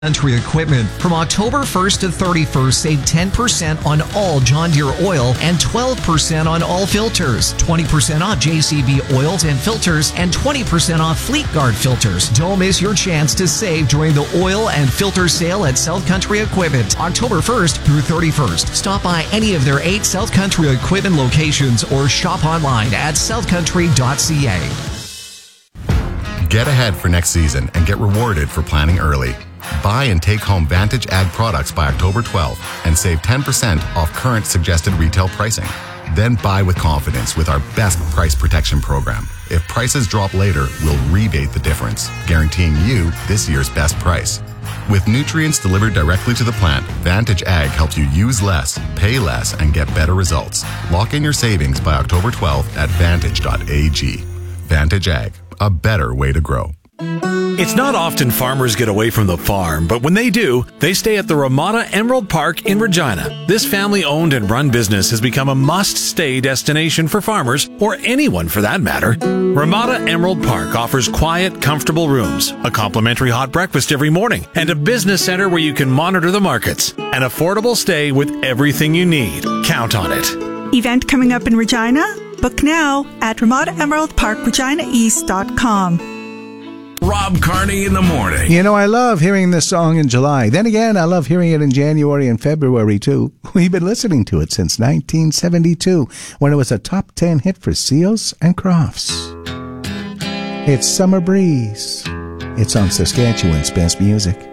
Country Equipment. From October 1st to 31st, save 10% on all John Deere oil and 12% on all filters. 20% off JCB oils and filters and 20% off Fleet Guard filters. Don't miss your chance to save during the oil and filter sale at South Country Equipment, October 1st through 31st. Stop by any of their 8 South Country Equipment locations or shop online at southcountry.ca. Get ahead for next season and get rewarded for planning early. Buy and take home Vantage Ag products by October 12th and save 10% off current suggested retail pricing. Then buy with confidence with our best price protection program. If prices drop later, we'll rebate the difference, guaranteeing you this year's best price. With nutrients delivered directly to the plant, Vantage Ag helps you use less, pay less, and get better results. Lock in your savings by October 12th at vantage.ag. Vantage Ag, a better way to grow. It's not often farmers get away from the farm, but when they do, they stay at the Ramada Emerald Park in Regina. This family-owned and run business has become a must-stay destination for farmers, or anyone for that matter. Ramada Emerald Park offers quiet, comfortable rooms, a complimentary hot breakfast every morning, and a business center where you can monitor the markets. An affordable stay with everything you need. Count on it. Event coming up in Regina? Book now at RamadaEmeraldParkReginaEast.com. Rob Carney in the morning. You know, I love hearing this song in July. Then again, I love hearing it in January and February, too. We've been listening to it since 1972, when it was a top 10 hit for Seals and Crofts. It's Summer Breeze. It's on Saskatchewan's best music.